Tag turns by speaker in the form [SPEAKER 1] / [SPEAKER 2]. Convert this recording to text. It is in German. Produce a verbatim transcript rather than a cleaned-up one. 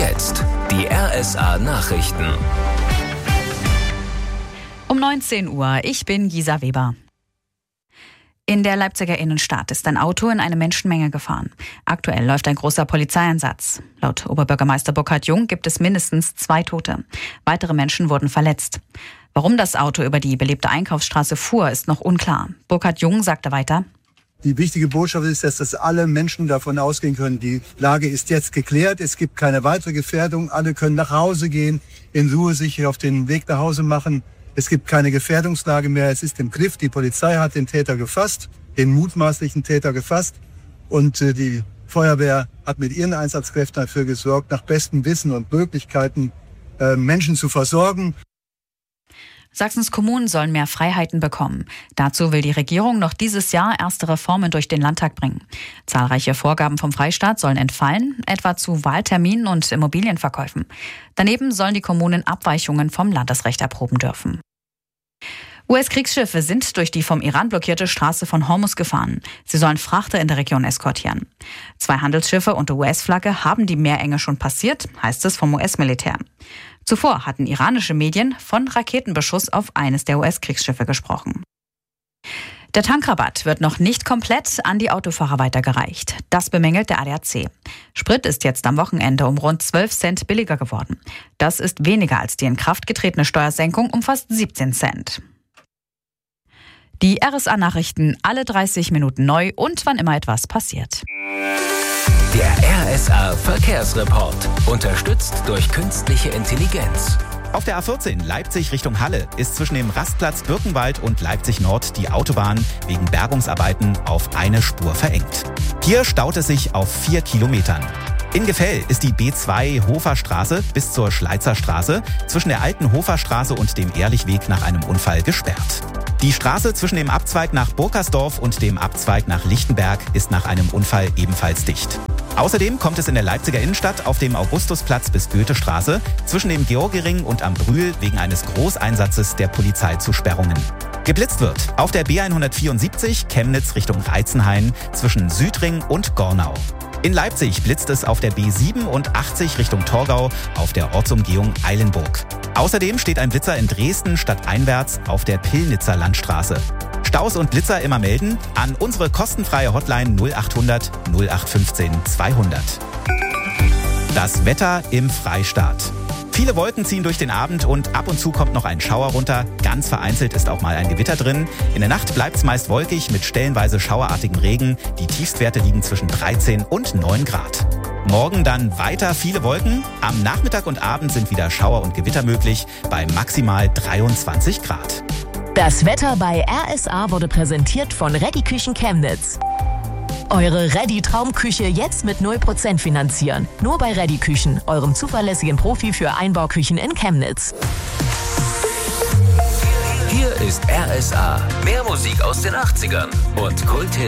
[SPEAKER 1] jetzt die R S A-Nachrichten.
[SPEAKER 2] Um neunzehn Uhr, ich bin Gisa Weber. In der Leipziger Innenstadt ist ein Auto in eine Menschenmenge gefahren. Aktuell läuft ein großer Polizeieinsatz. Laut Oberbürgermeister Burkhard Jung gibt es mindestens zwei Tote. Weitere Menschen wurden verletzt. Warum das Auto über die belebte Einkaufsstraße fuhr, ist noch unklar. Burkhard Jung sagte weiter:
[SPEAKER 3] Die wichtige Botschaft ist, dass das alle Menschen davon ausgehen können, die Lage ist jetzt geklärt, es gibt keine weitere Gefährdung, alle können nach Hause gehen, in Ruhe sich auf den Weg nach Hause machen. Es gibt keine Gefährdungslage mehr, es ist im Griff, die Polizei hat den Täter gefasst, den mutmaßlichen Täter gefasst und äh, die Feuerwehr hat mit ihren Einsatzkräften dafür gesorgt, nach bestem Wissen und Möglichkeiten äh, Menschen zu versorgen.
[SPEAKER 2] Sachsens Kommunen sollen mehr Freiheiten bekommen. Dazu will die Regierung noch dieses Jahr erste Reformen durch den Landtag bringen. Zahlreiche Vorgaben vom Freistaat sollen entfallen, etwa zu Wahlterminen und Immobilienverkäufen. Daneben sollen die Kommunen Abweichungen vom Landesrecht erproben dürfen. U S-Kriegsschiffe sind durch die vom Iran blockierte Straße von Hormuz gefahren. Sie sollen Frachter in der Region eskortieren. Zwei Handelsschiffe unter U S-Flagge haben die Meerenge schon passiert, heißt es vom U S-Militär. Zuvor hatten iranische Medien von Raketenbeschuss auf eines der U S-Kriegsschiffe gesprochen. Der Tankrabatt wird noch nicht komplett an die Autofahrer weitergereicht. Das bemängelt der A D A C. Sprit ist jetzt am Wochenende um rund zwölf Cent billiger geworden. Das ist weniger als die in Kraft getretene Steuersenkung um fast siebzehn Cent. Die R S A-Nachrichten alle dreißig Minuten neu und wann immer etwas passiert.
[SPEAKER 1] Der R S A-Verkehrsreport, unterstützt durch künstliche Intelligenz.
[SPEAKER 4] Auf der A vierzehn Leipzig Richtung Halle ist zwischen dem Rastplatz Birkenwald und Leipzig Nord die Autobahn wegen Bergungsarbeiten auf eine Spur verengt. Hier staut es sich auf vier Kilometern. In Gefell ist die B zwei Hoferstraße bis zur Schleizer Straße zwischen der alten Hoferstraße und dem Ehrlichweg nach einem Unfall gesperrt. Die Straße zwischen dem Abzweig nach Burkersdorf und dem Abzweig nach Lichtenberg ist nach einem Unfall ebenfalls dicht. Außerdem kommt es in der Leipziger Innenstadt auf dem Augustusplatz bis Goethestraße zwischen dem Georgiring und am Brühl wegen eines Großeinsatzes der Polizei zu Sperrungen. Geblitzt wird auf der B hundertvierundsiebzig Chemnitz Richtung Reizenhain zwischen Südring und Gornau. In Leipzig blitzt es auf der B siebenundachtzig Richtung Torgau auf der Ortsumgehung Eilenburg. Außerdem steht ein Blitzer in Dresden stadteinwärts auf der Pillnitzer Landstraße. Staus und Blitzer immer melden an unsere kostenfreie Hotline null achthundert null acht fünfzehn zweihundert. Das Wetter im Freistaat. Viele Wolken ziehen durch den Abend und ab und zu kommt noch ein Schauer runter. Ganz vereinzelt ist auch mal ein Gewitter drin. In der Nacht bleibt es meist wolkig mit stellenweise schauerartigem Regen. Die Tiefstwerte liegen zwischen dreizehn und neun Grad. Morgen dann weiter viele Wolken. Am Nachmittag und Abend sind wieder Schauer und Gewitter möglich bei maximal dreiundzwanzig Grad.
[SPEAKER 5] Das Wetter bei R S A wurde präsentiert von Ready Küchen Chemnitz. Eure Ready Traumküche jetzt mit null Prozent finanzieren. Nur bei Ready Küchen, eurem zuverlässigen Profi für Einbauküchen in Chemnitz.
[SPEAKER 1] Hier ist R S A. Mehr Musik aus den achtzigern und Kult